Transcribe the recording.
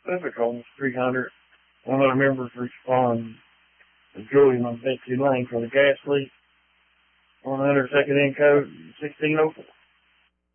Pacific on 300. One of the members respond to Julian on Betsy Lane for the gas leak. 100 second in code 1604.